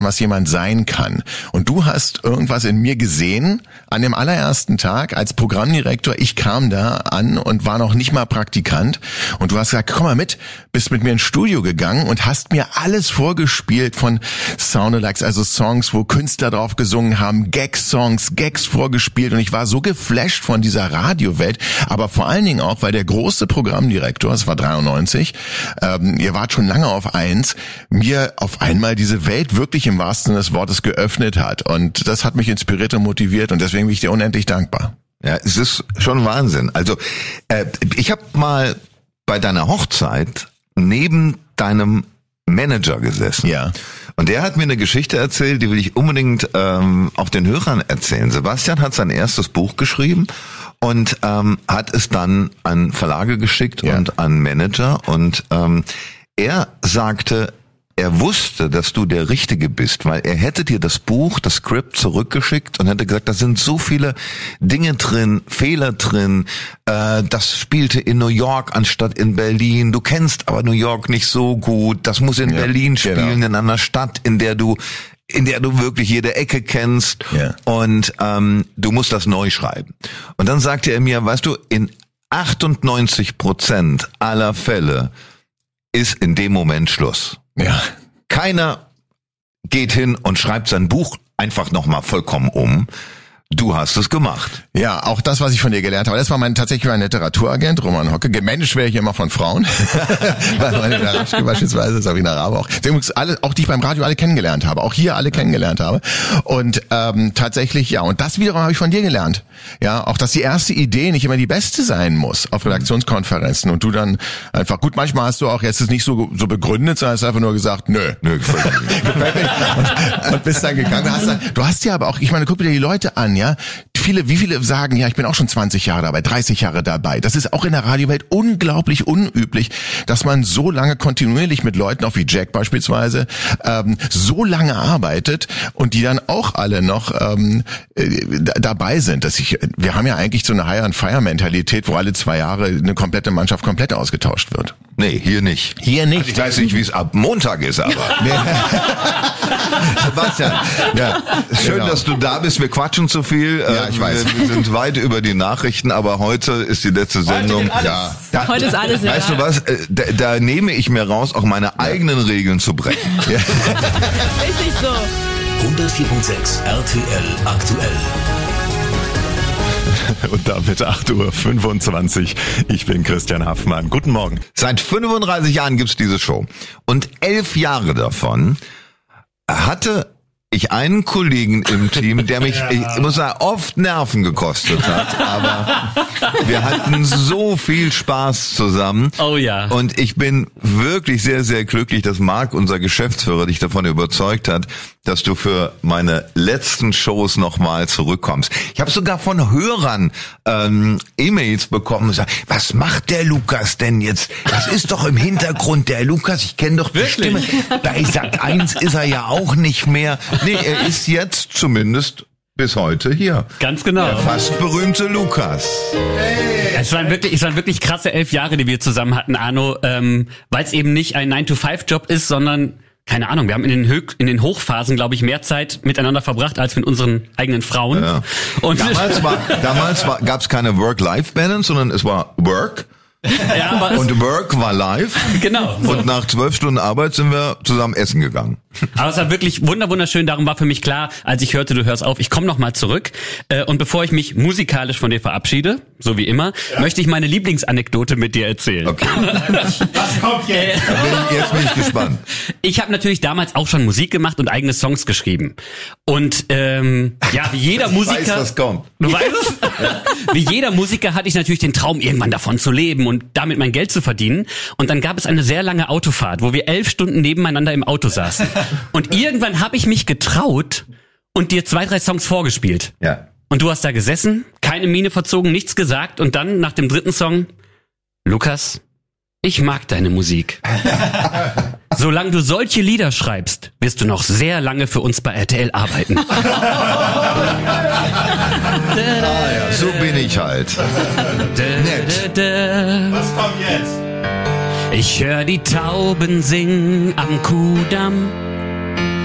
was jemand sein kann. Und du hast irgendwas in mir gesehen an dem allerersten Tag als Programmdirektor. Ich kam da an und war noch nicht mal Praktikant. Und du hast gesagt, komm mal mit, bist mit mir ins Studio gegangen und hast mir alles vorgespielt von Soundalikes, also Songs, wo Künstler drauf gesungen haben, Gag-Songs, Gags vorgespielt. Und ich war so geflasht von dieser Radiowelt, aber vor allen Dingen auch, weil der große Programmdirektor, das war 93, ihr wart schon lange auf 1, mir auf einmal diese Welt wirklich im wahrsten Sinne des Wortes geöffnet hat. Und das hat mich inspiriert und motiviert und deswegen bin ich dir unendlich dankbar. Ja, es ist schon Wahnsinn. Also ich habe mal bei deiner Hochzeit neben deinem Manager gesessen. Ja. Und der hat mir eine Geschichte erzählt, die will ich unbedingt auch den Hörern erzählen. Sebastian hat sein erstes Buch geschrieben und hat es dann an Verlage geschickt und an Manager. Und er sagte, er wusste, dass du der Richtige bist, weil er hätte dir das Buch, das Skript zurückgeschickt und hätte gesagt, da sind so viele Dinge drin, Fehler drin, das spielte in New York anstatt in Berlin, du kennst aber New York nicht so gut, das muss in Berlin spielen, in einer Stadt, in der du wirklich jede Ecke kennst und du musst das neu schreiben. Und dann sagte er mir, weißt du, in 98% aller Fälle ist in dem Moment Schluss. Ja. Keiner geht hin und schreibt sein Buch einfach nochmal vollkommen um. Du hast es gemacht. Ja, auch das, was ich von dir gelernt habe. Das war tatsächlich mein Literaturagent, Roman Hocke. Gemanagt wäre ich immer von Frauen. Weil meine Arabischke beispielsweise, Sabina Rabe auch. Übrigens auch die ich beim Radio alle kennengelernt habe. Auch hier alle kennengelernt habe. Und tatsächlich, ja. Und das wiederum habe ich von dir gelernt. Ja, auch, dass die erste Idee nicht immer die beste sein muss auf Redaktionskonferenzen. Und du dann einfach, gut, manchmal hast du auch jetzt nicht so begründet, sondern hast einfach nur gesagt, nö, gefällt mir. Und bist dann gegangen. Du hast ja aber auch, ich meine, guck dir die Leute an, ja. Wie viele sagen, ja, ich bin auch schon 20 Jahre dabei, 30 Jahre dabei. Das ist auch in der Radiowelt unglaublich unüblich, dass man so lange kontinuierlich mit Leuten, auch wie Jack beispielsweise, so lange arbeitet und die dann auch alle noch dabei sind. Wir haben ja eigentlich so eine Hire-and-Fire-Mentalität, wo alle 2 Jahre eine komplette Mannschaft komplett ausgetauscht wird. Nee, hier nicht. Hier nicht. Also ich weiß nicht, wie es ab Montag ist, aber. Sebastian, schön, dass du da bist. Wir quatschen zu viel. Ja, ich weiß. Wir sind weit über die Nachrichten, aber heute ist die letzte Sendung. Heute ist alles. Weißt du was? Da nehme ich mir raus, auch meine eigenen Regeln zu brechen. Ja. Richtig so. 104.6 RTL aktuell. Und damit 8:25 Uhr. Ich bin Christian Haffmann. Guten Morgen. Seit 35 Jahren gibt's diese Show. Und 11 Jahre davon hatte ich einen Kollegen im Team, der mich, ich muss sagen, oft Nerven gekostet hat, aber wir hatten so viel Spaß zusammen. Oh ja. Und ich bin wirklich sehr, sehr glücklich, dass Marc, unser Geschäftsführer, dich davon überzeugt hat, dass du für meine letzten Shows nochmal zurückkommst. Ich habe sogar von Hörern E-Mails bekommen und gesagt, was macht der Lukas denn jetzt? Das ist doch im Hintergrund der Lukas, ich kenne doch die Stimme. Bei Sat 1 ist er ja auch nicht mehr. Nee, er ist jetzt zumindest bis heute hier. Ganz genau. Der fast berühmte Lukas. Hey. Es waren wirklich krasse 11 Jahre, die wir zusammen hatten, Arno, weil es eben nicht ein 9-to-5-Job ist, sondern keine Ahnung, wir haben in den Hochphasen, glaube ich, mehr Zeit miteinander verbracht als mit unseren eigenen Frauen. Ja. Und damals gab's keine Work-Life-Balance, sondern es war Work. Ja, aber und Work war live. Genau. So. Und nach 12 Stunden Arbeit sind wir zusammen essen gegangen. Aber es war wirklich wunderschön. Darum war für mich klar, als ich hörte, du hörst auf, ich komme noch zurück. Und bevor ich mich musikalisch von dir verabschiede, so wie immer, möchte ich meine Lieblingsanekdote mit dir erzählen. Okay. Was kommt jetzt? Jetzt bin ich gespannt. Ich habe natürlich damals auch schon Musik gemacht und eigene Songs geschrieben. Und wie jeder Musiker... Ich weiß, was kommt. Du weißt es? Ja. Wie jeder Musiker hatte ich natürlich den Traum, irgendwann davon zu leben und damit mein Geld zu verdienen. Und dann gab es eine sehr lange Autofahrt, wo wir 11 Stunden nebeneinander im Auto saßen. Und irgendwann habe ich mich getraut und dir 2, 3 Songs vorgespielt. Ja. Und du hast da gesessen, keine Miene verzogen, nichts gesagt. Und dann nach dem 3. Song, Lukas, ich mag deine Musik. Solange du solche Lieder schreibst, wirst du noch sehr lange für uns bei RTL arbeiten. So bin ich halt. Nett. Was kommt jetzt? Ich höre die Tauben singen am Kuhdamm.